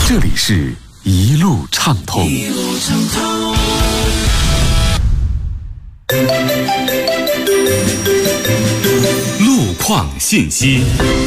这里是一路畅通。路况信息。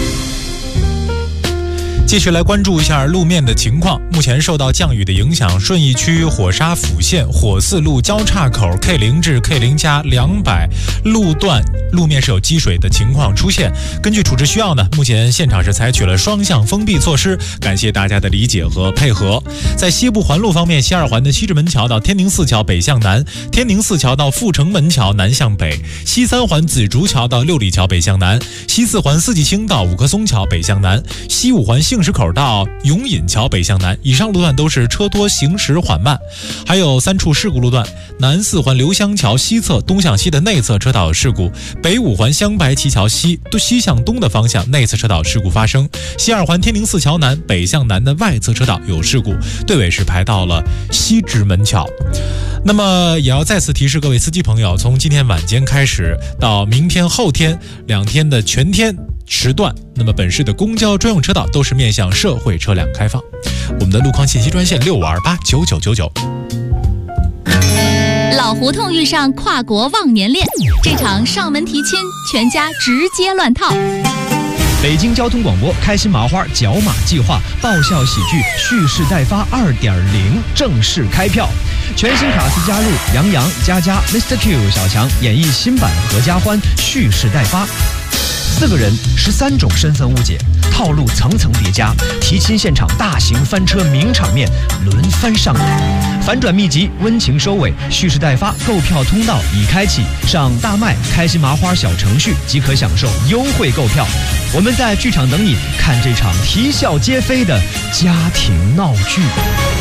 继续来关注一下路面的情况。目前受到降雨的影响，顺义区火沙府县火四路交叉口 K0 至 K0+200路段路面是有积水的情况出现。根据处置需要呢，目前现场是采取了双向封闭措施，感谢大家的理解和配合。在西部环路方面，西二环的西直门桥到天宁寺桥北向南，天宁寺桥到阜成门桥南向北，西三环紫竹桥到六里桥北向南，西四环四季青到五棵松桥北向南，西五环杏石口到永引桥北向南，以上路段都是车多行驶缓慢。还有3处事故路段：南四环刘香桥西侧东向西的内侧车道有事故，北五环香白旗桥西向东的方向内侧车道事故发生，西二环天宁寺桥南北向南的外侧车道有事故，队尾是排到了西直门桥。那么也要再次提示各位司机朋友，从今天晚间开始到明天后天2天的全天时段，那么本市的公交专用车道都是面向社会车辆开放。我们的路况信息专线65289999。 老胡同遇上跨国忘年恋，这场上门提亲，全家直接乱套。 北京交通广播开心麻花角马计划爆笑喜剧蓄势待发 2.0 正式开票，全新卡司加入杨洋、佳佳、Mr. Q、小强演绎新版合家欢蓄势待发，4个人13种身份误解，套路层层叠加，提亲现场大型翻车名场面轮番上演，反转秘籍温情收尾，蓄势待发购票通道已开启，上大麦开心麻花小程序即可享受优惠购票。我们在剧场等你，看这场啼笑皆非的家庭闹剧。